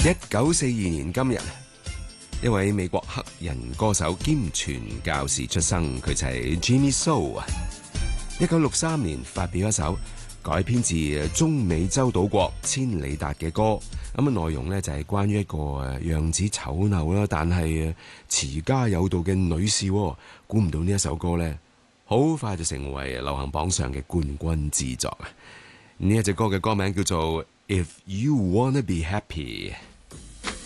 1942年今日，一位美國黑人歌手兼傳教士出生，佢就係 Jimmy Soul 啊。1963年發表一首改編自中美洲島國千里達嘅歌，咁內容呢就係關於一個樣子醜陋啦，但係持家有道嘅女士。估唔到呢一首歌呢，好快就成為流行榜上嘅冠軍之作啊！呢一隻歌嘅歌名叫做《If You Wanna Be Happy》。